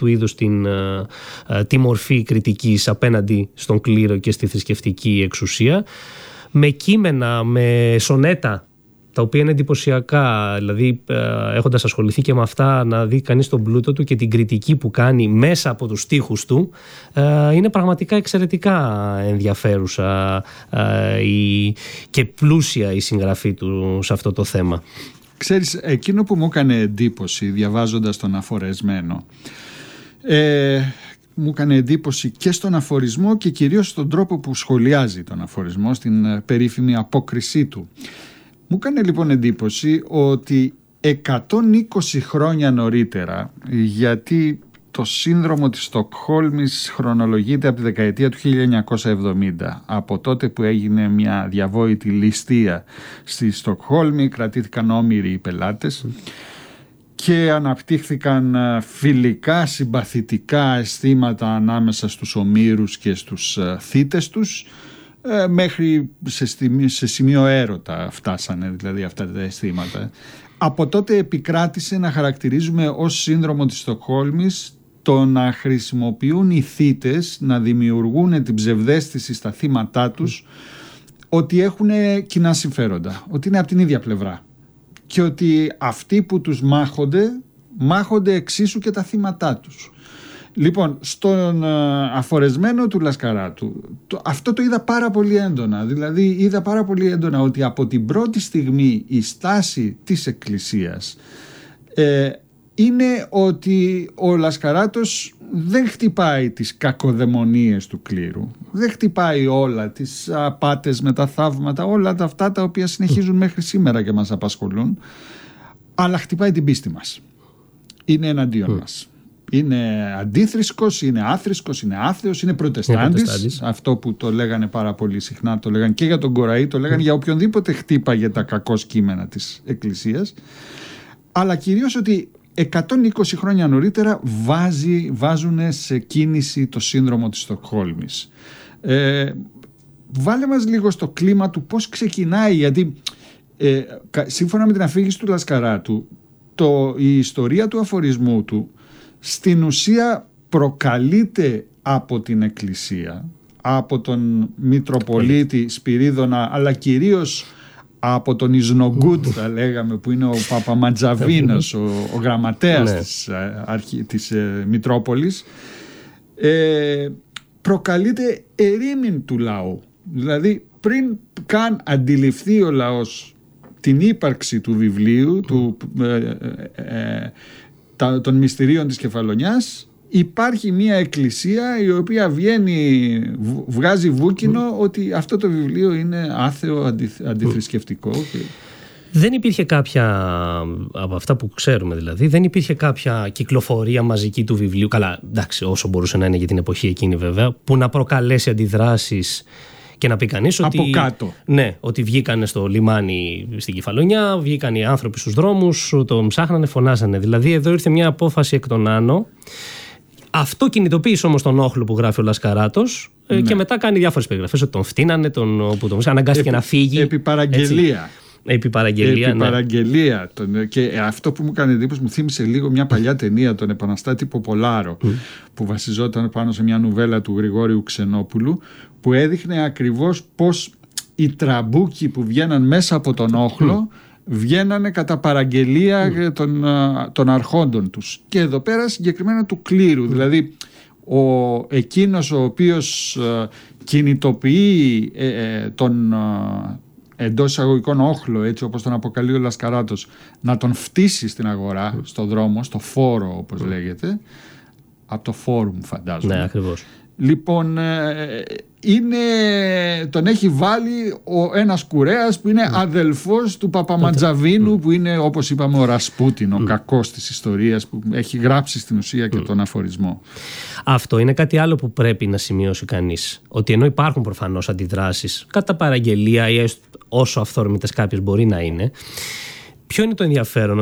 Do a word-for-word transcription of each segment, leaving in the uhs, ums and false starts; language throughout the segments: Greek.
του είδους την, τη μορφή κριτικής απέναντι στον κλήρο και στη θρησκευτική εξουσία, με κείμενα, με σονέτα, τα οποία είναι εντυπωσιακά, δηλαδή έχοντας ασχοληθεί και με αυτά, να δει κανείς τον πλούτο του και την κριτική που κάνει μέσα από τους στίχους του, είναι πραγματικά εξαιρετικά ενδιαφέρουσα και πλούσια η συγγραφή του σε αυτό το θέμα. Ξέρεις, εκείνο που μου έκανε εντύπωση διαβάζοντας τον αφορεσμένο, ε, μου έκανε εντύπωση και στον αφορισμό και κυρίως στον τρόπο που σχολιάζει τον αφορισμό, στην περίφημη απόκρισή του. Μου έκανε λοιπόν εντύπωση ότι εκατόν είκοσι χρόνια νωρίτερα, γιατί το σύνδρομο της Στοκχόλμης χρονολογείται από τη δεκαετία του χίλια εννιακόσια εβδομήντα, από τότε που έγινε μια διαβόητη ληστεία στη Στοκχόλμη, κρατήθηκαν όμηροι οι πελάτες και αναπτύχθηκαν φιλικά, συμπαθητικά αισθήματα ανάμεσα στους ομήρους και στους θύτες τους, μέχρι σε, στιγμί, σε σημείο έρωτα φτάσανε δηλαδή αυτά τα αισθήματα. Από τότε επικράτησε να χαρακτηρίζουμε ως σύνδρομο της Στοκχόλμης το να χρησιμοποιούν οι θύτες να δημιουργούν την ψευδαίσθηση στα θύματά τους ότι έχουν κοινά συμφέροντα, ότι είναι από την ίδια πλευρά και ότι αυτοί που τους μάχονται μάχονται εξίσου και τα θύματά τους. Λοιπόν, στον αφορεσμένο του Λασκαράτου το, αυτό το είδα πάρα πολύ έντονα. Δηλαδή είδα πάρα πολύ έντονα ότι από την πρώτη στιγμή η στάση της Εκκλησίας ε, είναι ότι ο Λασκαράτος δεν χτυπάει τις κακοδαιμονίες του κλήρου, δεν χτυπάει όλα τις απάτες με τα θαύματα, όλα τα αυτά τα οποία συνεχίζουν μέχρι σήμερα και μας απασχολούν, αλλά χτυπάει την πίστη μας. Είναι εναντίον mm. μας. Είναι αντίθρησκος, είναι άθρησκος, είναι άθεος, είναι προτεστάντης. Αυτό που το λέγανε πάρα πολύ συχνά, το λέγανε και για τον Κοραή, το λέγανε mm. για οποιονδήποτε χτύπαγε τα κακώς κείμενα της Εκκλησίας. Αλλά κυρίως ότι εκατόν είκοσι χρόνια νωρίτερα βάζει, βάζουν σε κίνηση το σύνδρομο της Στοκχόλμης. Ε, βάλε μας λίγο στο κλίμα του πώς ξεκινάει, γιατί ε, σύμφωνα με την αφήγηση του Λασκαράτου, το, η ιστορία του αφορισμού του στην ουσία προκαλείται από την Εκκλησία, από τον Μητροπολίτη Σπυρίδωνα, αλλά κυρίως από τον Ισνογκούτ, θα λέγαμε, που είναι ο Παπαματζαβίνος, ο, ο γραμματέας της, αρχή, της ε, Μητρόπολης. Ε, προκαλείται ερήμην του λαού. Δηλαδή πριν καν αντιληφθεί ο λαός την ύπαρξη του βιβλίου, του, ε, ε, ε, των μυστηρίων της Κεφαλονιάς, υπάρχει μια εκκλησία η οποία βγαίνει, βγάζει βούκινο mm. ότι αυτό το βιβλίο είναι άθεο, αντι, αντιθρησκευτικό. Mm. Δεν υπήρχε κάποια, από αυτά που ξέρουμε δηλαδή, δεν υπήρχε κάποια κυκλοφορία μαζική του βιβλίου, καλά εντάξει όσο μπορούσε να είναι για την εποχή εκείνη βέβαια, που να προκαλέσει αντιδράσεις και να πει κανείς ότι, από κάτω. Ναι, ότι βγήκανε στο λιμάνι στην Κεφαλονιά, βγήκαν οι άνθρωποι στους δρόμους, τον ψάχνανε, φωνάζανε. Δηλαδή εδώ ήρθε μια απόφαση εκ των άνω. Αυτό κινητοποίησε όμως τον όχλο που γράφει ο Λασκαράτος, ναι. Και μετά κάνει διάφορες περιγραφές ότι τον φτύνανε, τον, που τον αναγκάστηκε επί, να φύγει. Επί παραγγελία. Επί παραγγελία, Επί ναι. παραγγελία. Τον, και αυτό που μου έκανε εντύπωση, μου θύμισε λίγο μια παλιά ταινία, τον Επαναστάτη Ποπολάρο, mm. που βασιζόταν πάνω σε μια νουβέλα του Γρηγόριου Ξενόπουλου, που έδειχνε ακριβώς πως οι τραμπούκοι που βγαίναν μέσα από τον όχλο mm. βγαίνανε κατά παραγγελία mm. των, των αρχόντων τους. Και εδώ πέρα συγκεκριμένα του κλήρου. Mm. Δηλαδή ο, εκείνος ο οποίος uh, κινητοποιεί ε, ε, τον uh, εντός εισαγωγικών όχλο, έτσι όπως τον αποκαλεί ο Λασκαράτος, να τον φτύσει στην αγορά, mm. στο δρόμο, στο φόρο όπως mm. λέγεται, από το φόρουμ φαντάζομαι. Ναι, ακριβώς. Λοιπόν, είναι, τον έχει βάλει ο ένας κουρέας που είναι mm. αδελφός του Παπαματζαβίνου, mm. που είναι, όπως είπαμε, ο Ρασπούτιν, ο mm. κακός της ιστορίας, που έχει γράψει στην ουσία και mm. τον αφορισμό. Αυτό είναι κάτι άλλο που πρέπει να σημειώσει κανείς, ότι ενώ υπάρχουν προφανώς αντιδράσεις κατά παραγγελία ή όσο αυθόρμητες κάποιες μπορεί να είναι, ποιο είναι το ενδιαφέρον? Ότι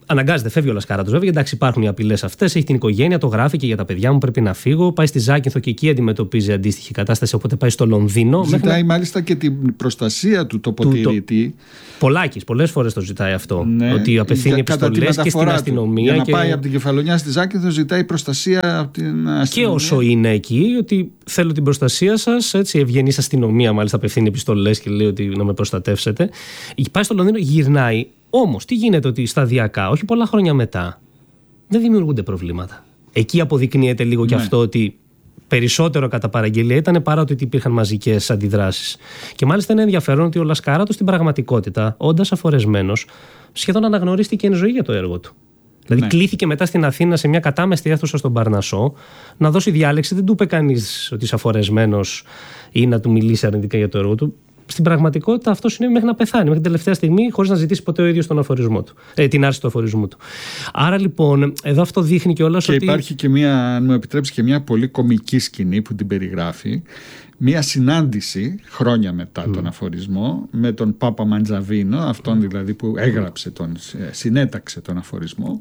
Αναγκάζεται, φεύγει ο Λασκαράτος βέβαια. Εντάξει, υπάρχουν οι απειλές αυτές. Έχει την οικογένεια, το γράφει και για τα παιδιά μου πρέπει να φύγω. Πάει στη Ζάκυνθο και εκεί αντιμετωπίζει αντίστοιχη κατάσταση. Οπότε πάει στο Λονδίνο. Ζητάει να... μάλιστα και την προστασία του τοποτηρητή. Το... Πολλάκις, πολλές φορές το ζητάει αυτό. Ναι, ότι απευθύνει επιστολές και στην αστυνομία. Για να και... πάει από την Κεφαλονιά στη Ζάκυνθο, ζητάει προστασία από την αστυνομία. Και όσο είναι εκεί, ότι θέλω την προστασία σας. Έτσι, ευγενής αστυνομία μάλιστα απευθύνει επιστολές και λέει ότι να με προστατεύσετε. Πάει στο Λονδίνο, γυρνάει. Όμως, τι γίνεται ότι σταδιακά, όχι πολλά χρόνια μετά, δεν δημιουργούνται προβλήματα. Εκεί αποδεικνύεται λίγο ναι. και αυτό ότι περισσότερο κατά παραγγελία ήταν παρά ότι υπήρχαν μαζικές αντιδράσεις. Και μάλιστα είναι ενδιαφέρον ότι ο Λασκαράτος στην πραγματικότητα, όντας αφορεσμένος, σχεδόν αναγνωρίστηκε εν ζωή για το έργο του. Δηλαδή, ναι. κλήθηκε μετά στην Αθήνα σε μια κατάμεστη αίθουσα στον Παρνασσό να δώσει διάλεξη. Δεν του είπε κανείς ότι είσαι αφορεσμένος ή να του μιλήσει αρνητικά για το έργο του. Στην πραγματικότητα αυτό συνέβη μέχρι να πεθάνει, μέχρι την τελευταία στιγμή, χωρίς να ζητήσει ποτέ ο ίδιος τον αφορισμό του, ε, την άρση του αφορισμού του. Άρα λοιπόν, εδώ αυτό δείχνει κιόλας ότι. Και υπάρχει και μια, αν μου επιτρέψει, και μια πολύ κομική σκηνή που την περιγράφει. Μια συνάντηση χρόνια μετά mm. τον αφορισμό με τον Πάπα Μαντζαβίνο, αυτόν δηλαδή που έγραψε, τον, συνέταξε τον αφορισμό.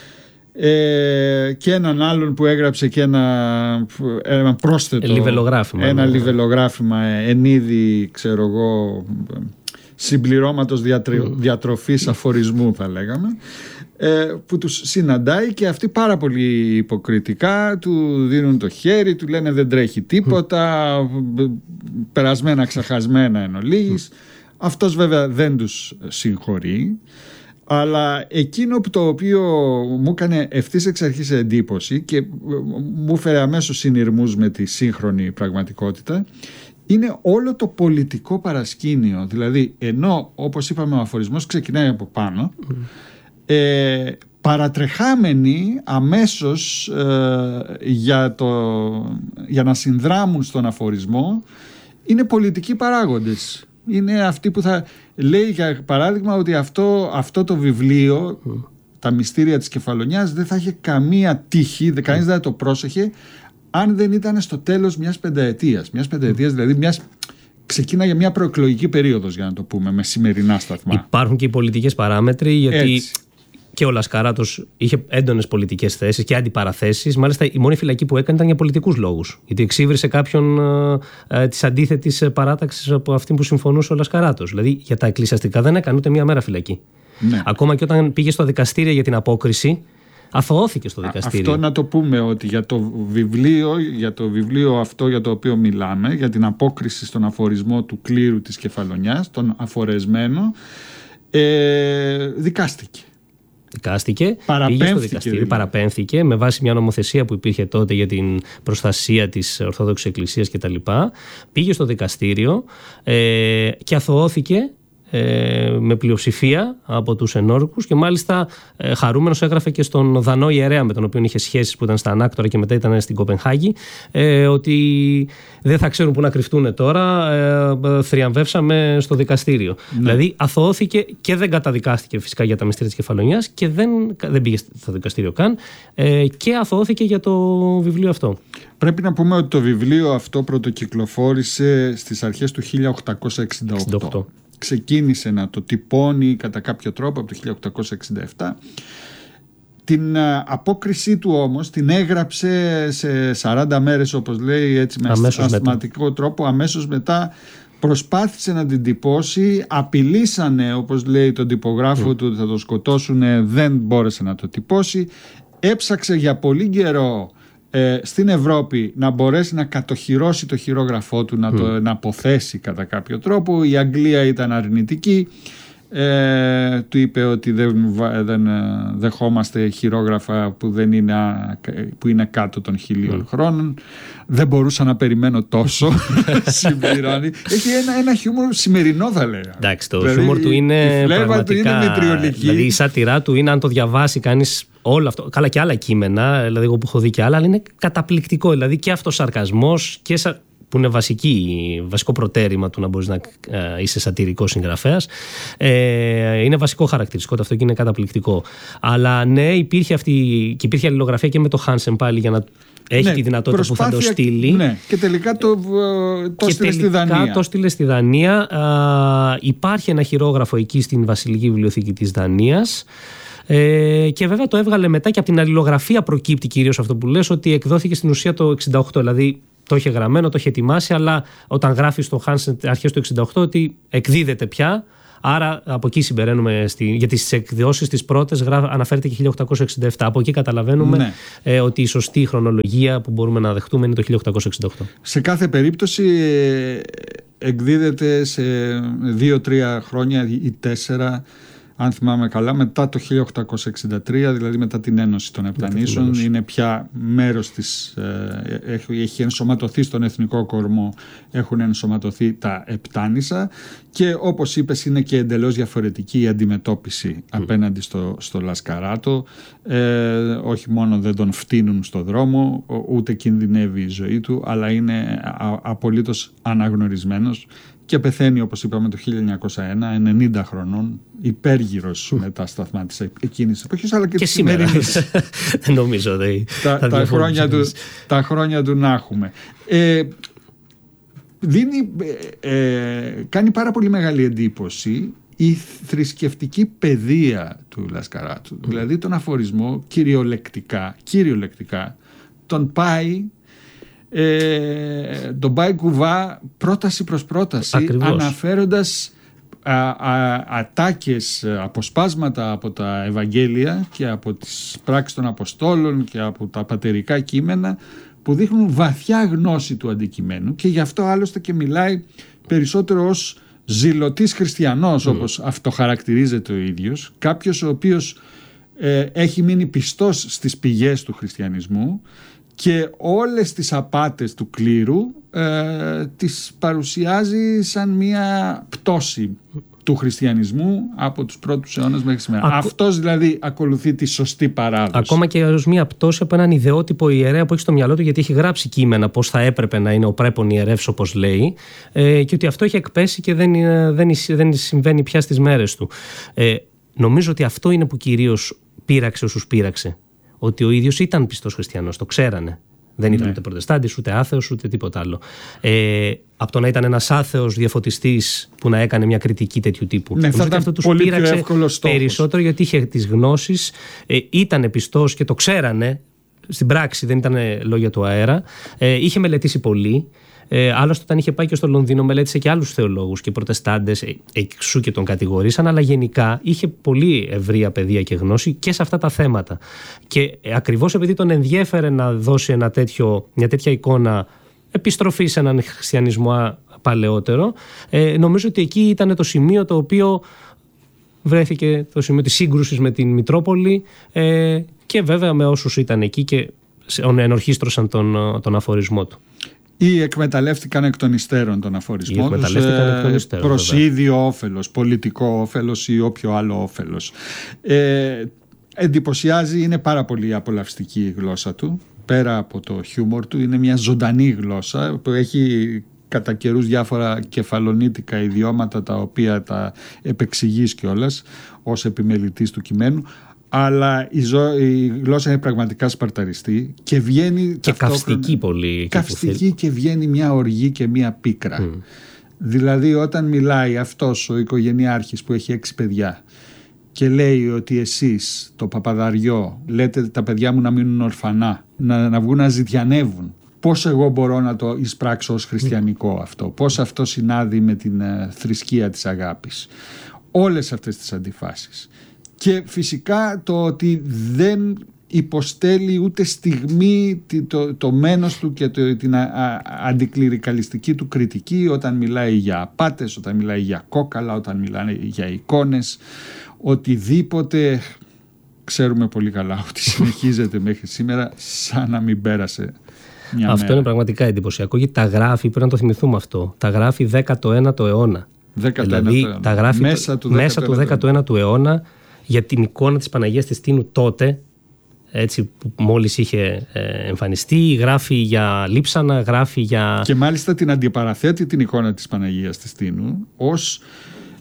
Ε, και έναν άλλον που έγραψε και ένα, ένα πρόσθετο λιβελογράφημα, ένα ναι. λιβελογράφημα εν είδη, ξέρω εγώ, συμπληρώματος διατρι, mm. διατροφής αφορισμού θα λέγαμε, ε, που τους συναντάει και αυτοί πάρα πολύ υποκριτικά του δίνουν το χέρι, του λένε δεν τρέχει τίποτα, mm. περασμένα ξεχασμένα εν ολίγης. Mm. Αυτός βέβαια δεν τους συγχωρεί. Αλλά εκείνο που το οποίο μου έκανε ευθύς εξ αρχής εντύπωση και μου φέρε αμέσως συνειρμούς με τη σύγχρονη πραγματικότητα είναι όλο το πολιτικό παρασκήνιο. Δηλαδή, ενώ όπως είπαμε ο αφορισμός ξεκινάει από πάνω, mm. ε, παρατρεχάμενοι αμέσως ε, για, το, για να συνδράμουν στον αφορισμό είναι πολιτικοί παράγοντες. Είναι αυτοί που θα λέει για παράδειγμα ότι αυτό, αυτό το βιβλίο mm. τα μυστήρια της Κεφαλονιάς δεν θα είχε καμία τύχη, mm. κανείς δεν το πρόσεχε αν δεν ήταν στο τέλος μιας πενταετίας μιας πενταετίας mm. δηλαδή μιας ξεκίναγε μια προεκλογική περίοδος, για να το πούμε με σημερινά σταθμά. Υπάρχουν και οι πολιτικές παράμετροι, γιατί έτσι. Και ο Λασκαράτος είχε έντονες πολιτικές θέσεις και αντιπαραθέσεις. Μάλιστα, η μόνη φυλακή που έκανε ήταν για πολιτικούς λόγους. Γιατί εξύβρισε κάποιον ε, ε, της αντίθετης παράταξης από αυτή που συμφωνούσε ο Λασκαράτος. Δηλαδή, για τα εκκλησιαστικά δεν έκανε ούτε μία μέρα φυλακή. Ναι. Ακόμα και όταν πήγε στο δικαστήριο για την απόκριση, αθωώθηκε στο δικαστήριο. Αυτό να το πούμε ότι για το βιβλίο, για το βιβλίο αυτό για το οποίο μιλάμε, για την απόκριση στον αφορισμό του κλήρου της Κεφαλονιάς, τον αφορεσμένο, ε, δικάστηκε. Δικάστηκε, πήγε στο δικαστήριο, δηλαδή. Παραπέμφθηκε με βάση μια νομοθεσία που υπήρχε τότε για την προστασία της Ορθόδοξης Εκκλησίας κτλ. Πήγε στο δικαστήριο ε, και αθωώθηκε ε, με πλειοψηφία από τους ενόρκους και μάλιστα ε, χαρούμενος έγραφε και στον Δανό ιερέα με τον οποίο είχε σχέσεις που ήταν στα Ανάκτορα και μετά ήταν στην Κοπενχάγη ε, ότι δεν θα ξέρουν που να κρυφτούν τώρα, ε, θριαμβεύσαμε στο δικαστήριο. Ναι. Δηλαδή αθωώθηκε και δεν καταδικάστηκε φυσικά για τα μυστήρια της Κεφαλονιάς και δεν, δεν πήγε στο δικαστήριο καν ε, και αθωώθηκε για το βιβλίο αυτό. Πρέπει να πούμε ότι το βιβλίο αυτό πρωτοκυκλοφόρησε στις αρχές του χίλια οκτακόσια εξήντα οκτώ. εξήντα οκτώ. Ξεκίνησε να το τυπώνει κατά κάποιο τρόπο από το χίλια οκτακόσια εξήντα επτά. Την απόκρισή του όμως την έγραψε σε σαράντα μέρες, όπως λέει, έτσι με αστματικό τρόπο. Αμέσως μετά προσπάθησε να την τυπώσει, απειλήσανε, όπως λέει, τον τυπογράφο mm. του ότι θα το σκοτώσουν, δεν μπόρεσε να το τυπώσει. Έψαξε για πολύ καιρό ε, στην Ευρώπη να μπορέσει να κατοχυρώσει το χειρόγραφό του, να mm. το να αποθέσει κατά κάποιο τρόπο. Η Αγγλία ήταν αρνητική. Ε, του είπε ότι δεν, δεν δεχόμαστε χειρόγραφα που, δεν είναι, που είναι κάτω των χιλίων mm. χρόνων. Δεν μπορούσα να περιμένω τόσο. Συμπληρώνει. Έχει ένα, ένα χιούμορ σημερινό, θα λέγα. Εντάξει, το δηλαδή, χιούμορ του είναι πραγματικά, είναι μετριολική. Δηλαδή η σάτυρά του είναι, αν το διαβάσει κανείς όλο αυτό, καλά και άλλα κείμενα, δηλαδή εγώ που έχω δει και άλλα, αλλά είναι καταπληκτικό. Δηλαδή και αυτός σαρκασμός και σα... που είναι βασική, βασικό προτέρημα του να μπορείς να ε, είσαι σατυρικός συγγραφέας. Ε, είναι βασικό χαρακτηριστικό αυτό και είναι καταπληκτικό. Αλλά ναι, υπήρχε αυτή και υπήρχε αλληλογραφία και με το Χάνσεν πάλι για να έχει ναι, τη δυνατότητα προσπάθεια, που θα το στείλει. Ναι, και τελικά το, το στείλε στη Δανία. το στείλε στη Δανία. Α, υπάρχει ένα χειρόγραφο εκεί στην Βασιλική Βιβλιοθήκη της Δανίας. Ε, και βέβαια το έβγαλε μετά και από την αλληλογραφία προκύπτει κυρίως αυτό που λες, ότι εκδόθηκε στην ουσία το εξήντα οκτώ. Δηλαδή το είχε γραμμένο, το είχε ετοιμάσει, αλλά όταν γράφει στο Hansen αρχές του εξήντα οκτώ ότι εκδίδεται πια. Άρα από εκεί συμπεραίνουμε, στη, γιατί στις εκδόσεις τις πρώτες γράφ, αναφέρεται και χίλια οκτακόσια εξήντα επτά. Από εκεί καταλαβαίνουμε ναι. ε, ότι η σωστή χρονολογία που μπορούμε να δεχτούμε είναι το χίλια οκτακόσια εξήντα οκτώ. Σε κάθε περίπτωση ε, εκδίδεται σε δύο-τρία χρόνια ή τέσσερα, αν θυμάμαι καλά, μετά το χίλια οκτακόσια εξήντα τρία, δηλαδή μετά την Ένωση των Επτανήσεων, είναι πια μέρος της, ε, έχει, έχει ενσωματωθεί στον εθνικό κορμό, έχουν ενσωματωθεί τα Επτάνησα και όπως είπες είναι και εντελώς διαφορετική η αντιμετώπιση mm. απέναντι στο, στο Λασκαράτο. Ε, όχι μόνο δεν τον φτύνουν στο δρόμο, ούτε κινδυνεύει η ζωή του, αλλά είναι α, απολύτως αναγνωρισμένος. Και πεθαίνει, όπως είπαμε, το χίλια εννιακόσια ένα, ενενήντα χρονών, υπέργυρος με τα σταθμά της εκείνης εποχής, αλλά και, και της σημερινής. Δεν νομίζω ότι τα, τα, χρόνια του, τα χρόνια του να έχουμε. Ε, δίνει, ε, κάνει πάρα πολύ μεγάλη εντύπωση η θρησκευτική παιδεία του Λασκαράτου. Mm. Δηλαδή τον αφορισμό κυριολεκτικά, κυριολεκτικά τον πάει... Ε, τον πάει κουβά πρόταση προς πρόταση. Ακριβώς. Αναφέροντας α, α, ατάκες, αποσπάσματα από τα Ευαγγέλια και από τις πράξεις των Αποστόλων και από τα πατερικά κείμενα που δείχνουν βαθιά γνώση του αντικειμένου, και γι' αυτό άλλωστε και μιλάει περισσότερο ως ζηλωτής χριστιανός, mm. όπως αυτοχαρακτηρίζεται ο ίδιος, κάποιος ο οποίος ε, έχει μείνει πιστός στις πηγές του χριστιανισμού και όλες τις απάτες του κλήρου ε, τις παρουσιάζει σαν μια πτώση του χριστιανισμού από τους πρώτους αιώνες μέχρι σήμερα. Ακο... Αυτός δηλαδή ακολουθεί τη σωστή παράδοση. Ακόμα και ως μια πτώση από έναν ιδεότυπο ιερέα που έχει στο μυαλό του, γιατί έχει γράψει κείμενα πώς θα έπρεπε να είναι ο πρέπον ιερεύς, όπως λέει, ε, και ότι αυτό έχει εκπέσει και δεν, δεν, δεν συμβαίνει πια στις μέρες του. Ε, νομίζω ότι αυτό είναι που κυρίως πείραξε όσους πείραξε. Ότι ο ίδιος ήταν πιστός χριστιανός, το ξέρανε. Δεν ήταν ναι. ούτε προτεστάντης, ούτε άθεος, ούτε τίποτα άλλο. Ε, από το να ήταν ένας άθεος διαφωτιστής που να έκανε μια κριτική τέτοιου τύπου. Ναι, θα ήταν αυτό τους πείραξε περισσότερο, γιατί είχε τις γνώσεις, ε, ήταν πιστός και το ξέρανε. Στην πράξη δεν ήταν λόγια του αέρα. Ε, είχε μελετήσει πολύ. Ε, άλλωστε, όταν είχε πάει και στο Λονδίνο, μελέτησε και άλλους θεολόγους και προτεστάντες, ε, εξού και τον κατηγορήσαν, αλλά γενικά είχε πολύ ευρεία παιδεία και γνώση και σε αυτά τα θέματα. Και ε, ακριβώς επειδή τον ενδιέφερε να δώσει ένα τέτοιο, μια τέτοια εικόνα επιστροφή σε έναν χριστιανισμό παλαιότερο, ε, νομίζω ότι εκεί ήταν το σημείο το οποίο βρέθηκε, το σημείο της σύγκρουσης με την Μητρόπολη, ε, και βέβαια με όσους ήταν εκεί και ενορχίστρωσαν τον, τον αφορισμό του. Ή εκμεταλλεύτηκαν εκ των υστέρων τον αφορισμό τους ε, προς βέβαια. ίδιο όφελος, πολιτικό όφελος ή όποιο άλλο όφελος. Ε, εντυπωσιάζει, είναι πάρα πολύ απολαυστική η γλώσσα του. Πέρα από το χιούμορ του, είναι μια ζωντανή γλώσσα που έχει κατά καιρούς διάφορα κεφαλονίτικα ιδιώματα τα οποία τα επεξηγείς κιόλας ως επιμελητής του κειμένου. Αλλά η, ζω... η γλώσσα είναι πραγματικά σπαρταριστή και βγαίνει και καυστική πολύ. Καυστική και βγαίνει μια οργή και μια πίκρα. Mm. Δηλαδή όταν μιλάει αυτός ο οικογενειάρχης που έχει έξι παιδιά και λέει ότι εσείς το παπαδαριό λέτε τα παιδιά μου να μείνουν ορφανά, να, να βγουν να ζητιανεύουν, πώς εγώ μπορώ να το εισπράξω ως χριστιανικό αυτό, πώς αυτό συνάδει με την uh, θρησκεία της αγάπης. Όλες αυτές τις αντιφάσεις. Και φυσικά το ότι δεν υποστέλει ούτε στιγμή το, το μένος του και το, την α, α, αντικληρικαλιστική του κριτική όταν μιλάει για απάτες, όταν μιλάει για κόκαλα, όταν μιλάει για εικόνες, οτιδήποτε. Ξέρουμε πολύ καλά ότι συνεχίζεται μέχρι σήμερα σαν να μην πέρασε μια αυτό μέρα. Είναι πραγματικά εντυπωσιακό, γιατί τα γράφει, πρέπει να το θυμηθούμε αυτό, τα γράφει δέκατο ένατο αιώνα. Δηλαδή αιώνα. Τα γράφει μέσα του, μέσα του δέκατο ένατου αιώνα για την εικόνα της Παναγίας της Τίνου τότε, έτσι, που μόλις είχε ε, εμφανιστεί, γράφει για λείψανα, γράφει για... Και μάλιστα την αντιπαραθέτει την εικόνα της Παναγίας της Τίνου ως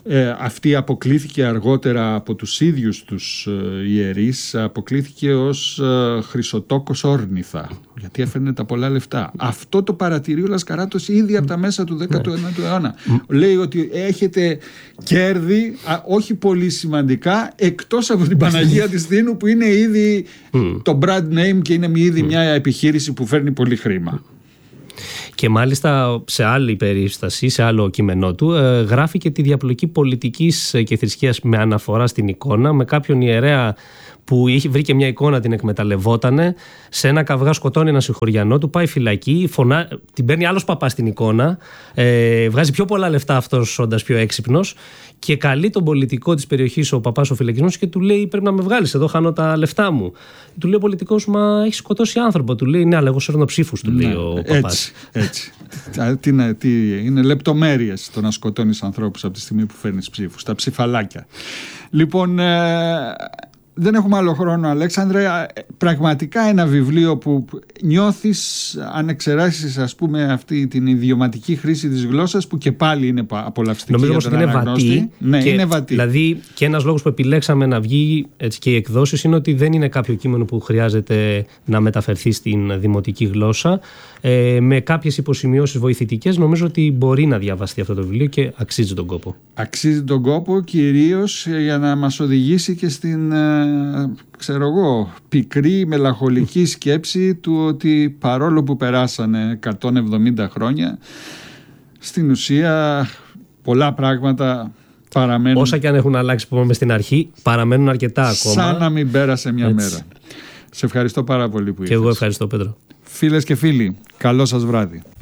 Ε, αυτή αποκλήθηκε αργότερα από τους ίδιους τους ε, ιερείς, αποκλήθηκε ως ε, Χρυσοτόκος Όρνηθα, γιατί έφερνε τα πολλά λεφτά. Αυτό το παρατηρεί ο Λασκαράτος ήδη από τα μέσα του δέκατου ένατου αιώνα. Λέει ότι έχετε κέρδη, α, όχι πολύ σημαντικά, εκτός από την Παναγία της Θήνου, που είναι ήδη το brand name και είναι ήδη μια επιχείρηση που φέρνει πολύ χρήμα. Και μάλιστα σε άλλη περίσταση, σε άλλο κείμενό του, ε, γράφει και τη διαπλοκή πολιτικής και θρησκείας με αναφορά στην εικόνα, με κάποιον ιερέα που είχε, βρήκε μια εικόνα, την εκμεταλλευότανε, σε ένα καυγά σκοτώνει ένα συγχωριανό, του πάει φυλακή, φωνά, την παίρνει άλλος παπάς στην εικόνα, ε, βγάζει πιο πολλά λεφτά αυτός όντας πιο έξυπνος και καλεί τον πολιτικό της περιοχής, ο παπάς ο φυλακισμένος, και του λέει: πρέπει να με βγάλεις, εδώ χάνω τα λεφτά μου. Του λέει ο πολιτικός: μα έχει σκοτώσει άνθρωπο. Του λέει: ναι, αλλά εγώ σέρνω ψήφους, του λέει, ναι, ο παπάς. Έτσι. έτσι. τι, είναι, τι, είναι λεπτομέρειες το να σκοτώνεις ανθρώπους από τη στιγμή που φέρνεις ψήφους, τα ψηφαλάκια. Λοιπόν. Ε, Δεν έχουμε άλλο χρόνο, Αλέξανδρε. Πραγματικά ένα βιβλίο που νιώθεις, αν εξεράσεις, ας πούμε, αυτή την ιδιωματική χρήση της γλώσσας, που και πάλι είναι απολαυστική. Νομίζω για πως τον είναι αναγνώστη. βατή. Ναι, και, είναι βατή. Δηλαδή, και ένας λόγος που επιλέξαμε να βγει, έτσι, και οι εκδόσεις, είναι ότι δεν είναι κάποιο κείμενο που χρειάζεται να μεταφερθεί στην δημοτική γλώσσα. Ε, με κάποιες υποσημειώσεις βοηθητικές, νομίζω ότι μπορεί να διαβαστεί αυτό το βιβλίο και αξίζει τον κόπο. Αξίζει τον κόπο, κυρίως για να μας οδηγήσει και στην, ξέρω εγώ, πικρή μελαγχολική σκέψη του ότι παρόλο που περάσανε εκατόν εβδομήντα χρόνια, στην ουσία πολλά πράγματα παραμένουν. Όσα και αν έχουν αλλάξει, που είπαμε στην αρχή, παραμένουν αρκετά ακόμα. Σαν να μην πέρασε μια Έτσι. μέρα. Σε ευχαριστώ πάρα πολύ που ήρθες. Και εγώ ευχαριστώ, Πέτρο. Φίλες και φίλοι, καλό σας βράδυ.